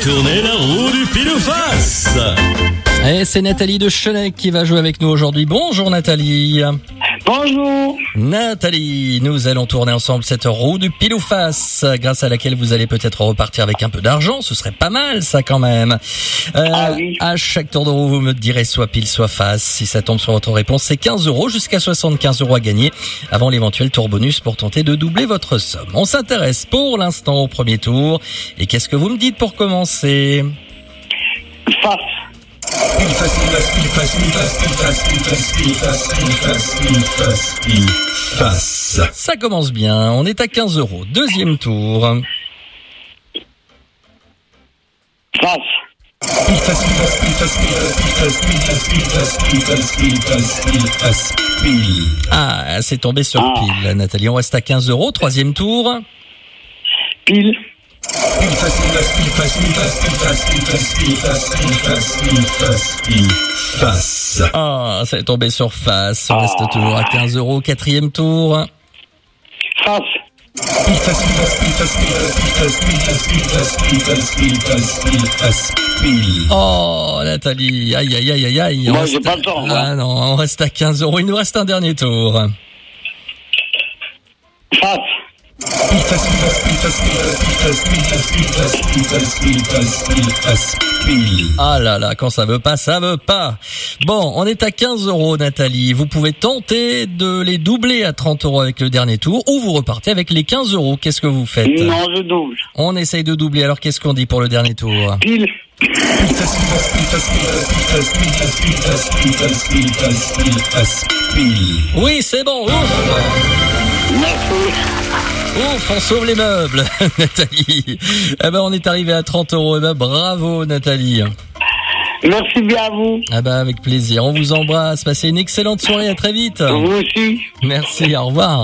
tourner la roue du pile ou face. Et c'est Nathalie de Chenec qui va jouer avec nous aujourd'hui. Bonjour Nathalie. Bonjour. Nathalie, nous allons tourner ensemble cette roue du pile ou face, grâce à laquelle vous allez peut-être repartir avec un peu d'argent. Ce serait pas mal ça quand même. Oui. À chaque tour de roue, vous me direz soit pile soit face. Si ça tombe sur votre réponse, c'est 15 € jusqu'à 75 € à gagner avant l'éventuel tour bonus pour tenter de doubler votre somme. On s'intéresse pour l'instant au premier tour. Et qu'est-ce que vous me dites pour commencer? Face. Pile face, pile face, pile face, pile face, pile face, pile face, pile face, pile face, pile face, pile face. Ça commence bien, on est à 15 €. Deuxième tour. Face. Pile face, pile face, pile face, pile face, pile face, pile face, pile face, pile face, pile face, pile. Ah, c'est tombé sur pile, Nathalie. On reste à 15 €. Troisième tour. Pile. Pile face, pile face, pile face, pile face, pile face, pile face, pile face, pile face, pile face, pile face. Ah, c'est tombé sur face. On reste toujours à 15 €. Quatrième tour. Face. Pile face, pile face, pile face, pile face, pile face, pile face, pile face, pile face, pile face, pile. Oh, Nathalie. Aïe, aïe, aïe, aïe, aïe. Moi, j'ai pas le temps, moi. Ah non, on reste à 15 €. Il nous reste un dernier tour. Face. Pile face, pile face, pile face, pile face, pile face, pile face, pile face, pile face, pile face, pile. Ah là là, quand ça veut pas, ça veut pas. Bon, on est à 15 €, Nathalie. Vous pouvez tenter de les doubler à 30 € avec le dernier tour, ou vous repartez avec les 15 €. Qu'est-ce que vous faites? Non, je double. On essaye de doubler. Alors, qu'est-ce qu'on dit pour le dernier tour? Pile. Pile face, pile face, pile face, pile face, pile face, pile face, pile face, pile face, pile face, pile. Oui, c'est bon. Ouf. Merci. Ouf, on sauve les meubles, Nathalie. Eh ben, on est arrivé à 30 €. Eh ben, bravo, Nathalie. Merci bien à vous. Ah ben, avec plaisir. On vous embrasse. Passez une excellente soirée. À très vite. Vous aussi. Merci. Au revoir.